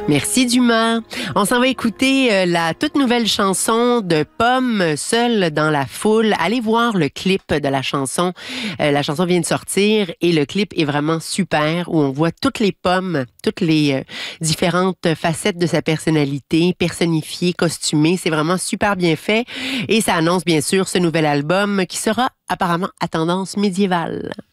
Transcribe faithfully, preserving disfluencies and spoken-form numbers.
Merci Dumas. On s'en va écouter euh, la toute nouvelle chanson de Pomme, Seule dans la foule. Allez voir le clip de la chanson. Euh, la chanson vient de sortir et le clip est vraiment super où on voit toutes les pommes, toutes les euh, différentes facettes de sa personnalité, personnifiées, costumées. C'est vraiment super bien fait et ça annonce bien sûr ce nouvel album qui sera apparemment à tendance médiévale.